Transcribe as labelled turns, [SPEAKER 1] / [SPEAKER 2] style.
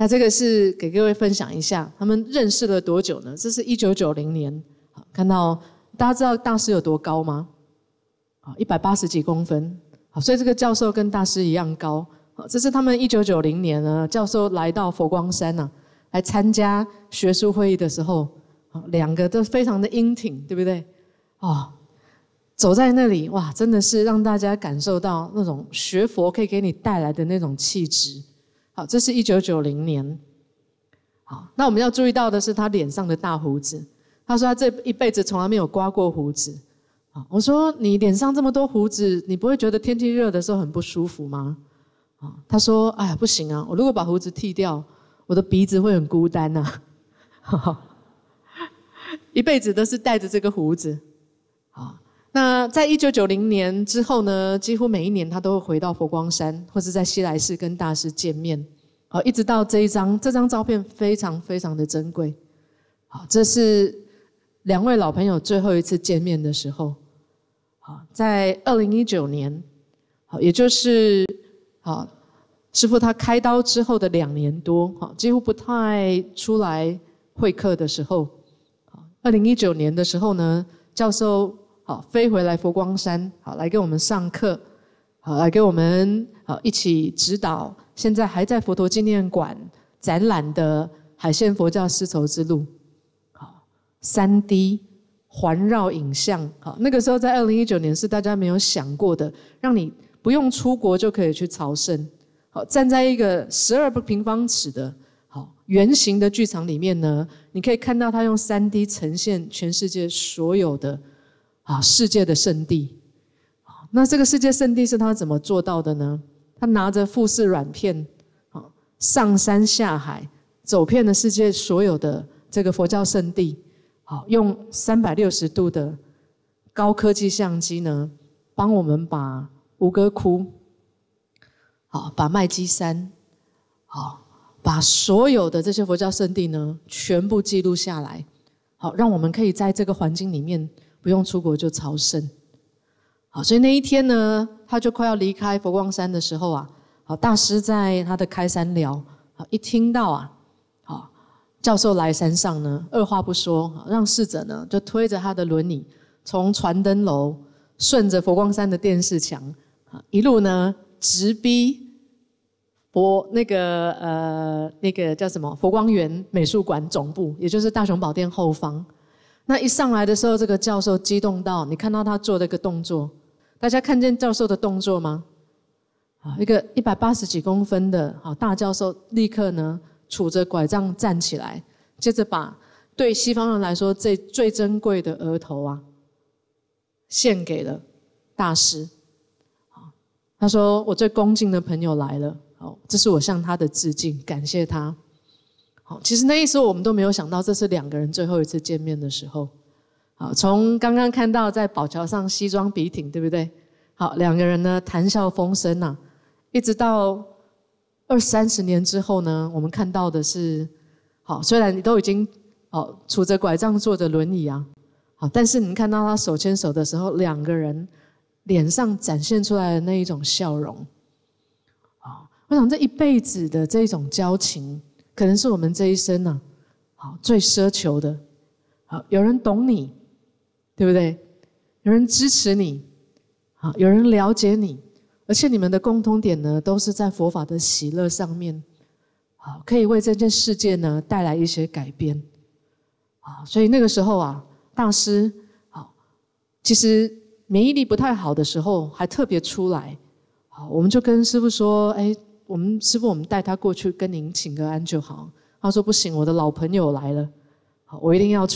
[SPEAKER 1] 那这个是给各位分享一下，他们认识了多久呢？这是1990年，看到大家知道大师有多高吗？180几公分，所以这个教授跟大师一样高。这是他们1990年呢，教授来到佛光山来参加学术会议的时候，两个都非常的英挺，对不对？走在那里，哇，真的是让大家感受到那种学佛可以给你带来的那种气质。好，这是1990年。好，那我们要注意到的是他脸上的大胡子。他说他这一辈子从来没有刮过胡子。我说你脸上这么多胡子，你不会觉得天气热的时候很不舒服吗？他说哎呀不行啊，我如果把胡子剃掉，我的鼻子会很孤单啊。一辈子都是带着这个胡子。好，那在1990年之后呢，几乎每一年他都会回到佛光山，或是在西来寺跟大师见面。好，一直到这张照片非常非常的珍贵。好，这是两位老朋友最后一次见面的时候。好，在2019年，好，也就是好师父他开刀之后的2年多，好，几乎不太出来会客的时候。2019年的时候呢，教授好飞回来佛光山，好来给我们上课，好来给我们好一起指导现在还在佛陀纪念馆展览的海线佛教丝绸之路，好3D 环绕影像，好那个时候在2019年是大家没有想过的，让你不用出国就可以去朝圣，好站在一个12平方尺的好圆形的剧场里面呢，你可以看到它用3D 呈现全世界所有的世界的圣地。那这个世界圣地是他怎么做到的呢？他拿着富士软片，上山下海，走遍了世界所有的这个佛教圣地，用360度的高科技相机呢，帮我们把吴哥窟，把麦积山，把所有的这些佛教圣地呢，全部记录下来，好，让我们可以在这个环境里面不用出国就朝圣。好，所以那一天呢，他就快要离开佛光山的时候好，大师在他的开山寮，一听到好，教授来山上呢，二话不说，让侍者呢就推着他的轮椅，从传灯楼顺着佛光山的电视墙，一路呢直逼那个叫什么佛光园美术馆总部，也就是大雄宝殿后方。那一上来的时候，这个教授激动到，你看到他做的一个动作，大家看见教授的动作吗？一个180几公分的大教授立刻呢杵着拐杖站起来，接着把对西方人来说最珍贵的额头献给了大师。他说我最恭敬的朋友来了，这是我向他的致敬，感谢他。好，其实那时候我们都没有想到，这是2个人最后一次见面的时候。好，从刚刚看到在宝桥上西装笔挺，对不对？好，2个人呢谈笑风生一直到20-30年之后呢，我们看到的是，好，虽然你都已经杵着拐杖坐着轮椅好，但是你看到他手牵手的时候，2个人脸上展现出来的那一种笑容。我想这一辈子的这种交情，可能是我们这一生好最奢求的。好，有人懂你，对不对？有人支持你，好，有人了解你，而且你们的共通点呢，都是在佛法的喜乐上面，好，可以为这件世界呢带来一些改变。好，所以那个时候大师好，其实免疫力不太好的时候，还特别出来。好，我们就跟师父说，师父，我们带他过去跟您请个安就好。他说不行，我的老朋友来了，好，我一定要出